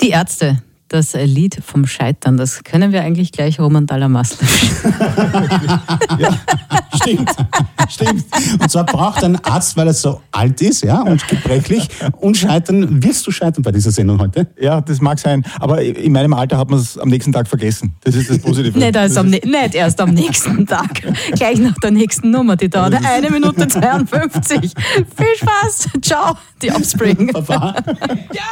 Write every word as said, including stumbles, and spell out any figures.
Die Ärzte, das Lied vom Scheitern, das können wir eigentlich gleich Roman Thaler-Masler. Ja, stimmt, stimmt. Und zwar braucht ein Arzt, weil er so alt ist, ja, und gebrechlich. Und scheitern, wirst du scheitern bei dieser Sendung heute? Ja, das mag sein. Aber in meinem Alter hat man es am nächsten Tag vergessen. Das ist das Positive. nicht, erst am, nicht erst am nächsten Tag. Gleich nach der nächsten Nummer. Die dauert eine Minute zweiundfünfzig. Viel Spaß. Ciao, die Offspring. Baba. Ja!